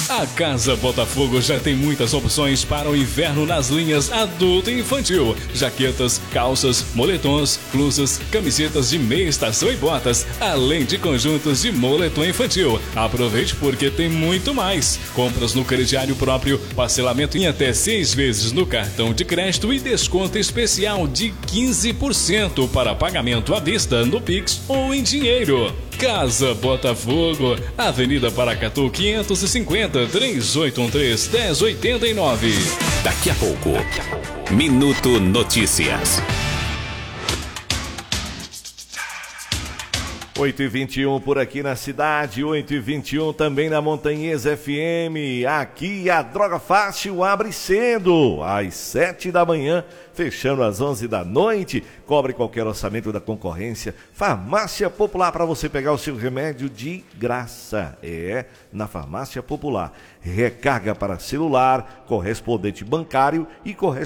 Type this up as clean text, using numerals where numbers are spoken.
A Casa Botafogo já tem muitas opções para o inverno nas linhas adulto e infantil. Jaquetas, calças, moletons, blusas, camisetas de meia estação e botas, além de conjuntos de moletom infantil. Aproveite porque tem muito mais. Compras no crediário próprio, parcelamento em até 6 vezes no cartão de crédito e desconto especial de 15% para pagamento à vista no Pix ou em dinheiro. Casa Botafogo, Avenida Paracatu 550, 3813-1089. Daqui a pouco, Minuto Notícias. 8h21 por aqui na cidade, 8h21 também na Montanhesa FM. Aqui a Droga Fácil abre cedo, às 7 da manhã, fechando às 11 da noite. Cobre qualquer orçamento da concorrência. Farmácia Popular, para você pegar o seu remédio de graça. Na Farmácia Popular. Recarga para celular, correspondente bancário e correspondente